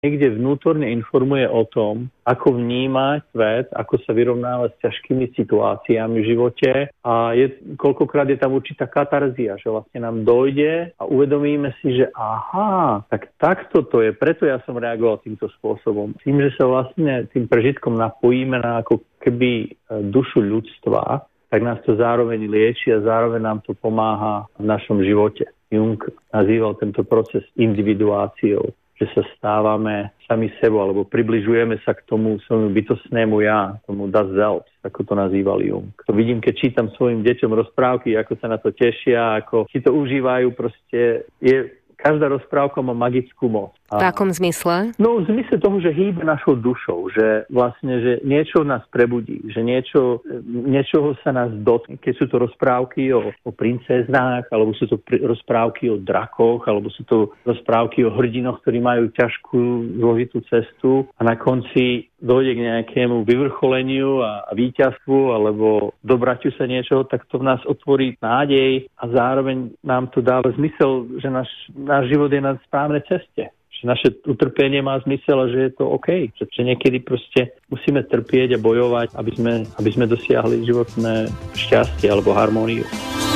niekde vnútorne informuje o tom, ako vnímať svet, ako sa vyrovnávať s ťažkými situáciami v živote a koľkokrát je tam určitá katarzia, že vlastne nám dojde a uvedomíme si, že aha, tak takto to je, preto ja som reagoval týmto spôsobom. Tým, že sa vlastne tým prežitkom napojíme na ako keby dušu ľudstva, tak nás to zároveň lieči a zároveň nám to pomáha v našom živote. Jung nazýval tento proces individuáciou, že sa stávame sami sebou, alebo približujeme sa k tomu svojmu bytostnému ja, tomu das Selbst, ako to nazýval Jung. To vidím, keď čítam svojim deťom rozprávky, ako sa na to tešia, ako si to užívajú, proste každá rozprávka má magickú moc. V akom zmysle? No v zmysle toho, že hýbe našou dušou, že vlastne, že niečo nás prebudí, že niečoho sa nás dotkne. Keď sú to rozprávky o princeznách, alebo sú to rozprávky o drakoch, alebo sú to rozprávky o hrdinoch, ktorí majú ťažkú, zložitú cestu a na konci dojde k nejakému vyvrcholeniu a víťazstvu alebo dobraťu sa niečoho, tak to v nás otvorí nádej a zároveň nám to dáva zmysel, že náš život je na správnej ceste. Že naše utrpenie má zmysel a že je to OK. Že niekedy proste musíme trpieť a bojovať, aby sme dosiahli životné šťastie alebo harmóniu.